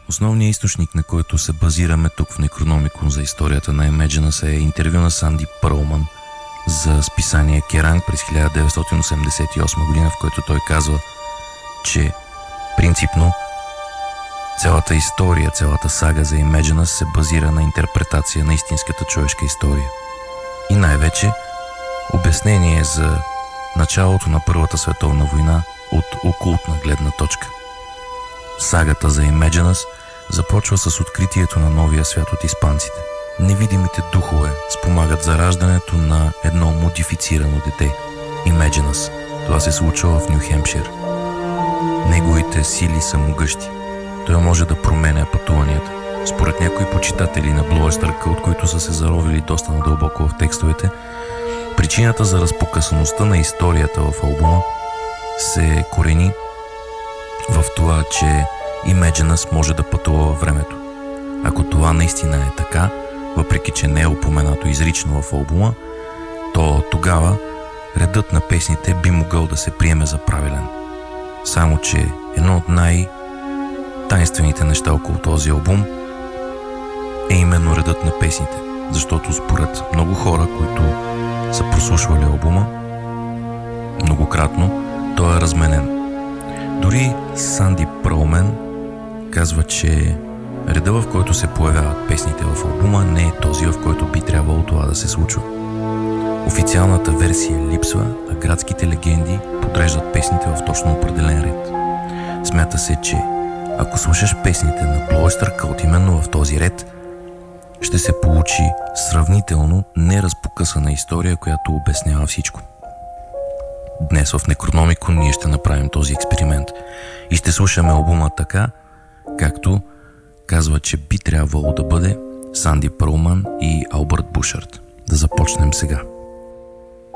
Основният източник, на който се базираме тук в Некрономикон за историята на Imagines е интервю на Санди Пърлман за списание Керанг през 1988 година, в който той казва, че принципно цялата история, цялата сага за Imagines се базира на интерпретация на истинската човешка история. И най-вече обяснение за началото на Първата световна война от окултна гледна точка. Сагата за Imagines започва с откритието на новия свят от испанците. Невидимите духове спомагат за раждането на едно модифицирано дете – Imagines. Това се случва в Ню Хемпшир. Неговите сили са могъщи. Той може да променя пътуванията. Според някои почитатели на Blue Oyster Cult, които са се заровили доста надълбоко в текстовете, причината за разпокъсаността на историята в албума се корени в това, че Imagines може да пътува във времето. Ако това наистина е така, въпреки че не е упоменато изрично в албума, то тогава редът на песните би могъл да се приеме за правилен. Само че едно от най-тайнствените неща около този албум е именно редът на песните, защото според много хора, които са прослушвали албума многократно, той е разменен. Дори Санди Пърлман казва, че реда, в който се появяват песните в албума, не е този, в който би трябвало това да се случва. Официалната версия липсва, а градските легенди подреждат песните в точно определен ред. Смята се, че ако слушаш песните на Blue Oyster Cult именно в този ред, ще се получи сравнително неразпокъсана история, която обяснява всичко. Днес в Некрономикон ние ще направим този експеримент и ще слушаме албума така, както казва, че би трябвало да бъде Санди Пърлман и Албърт Бушард. Да започнем сега.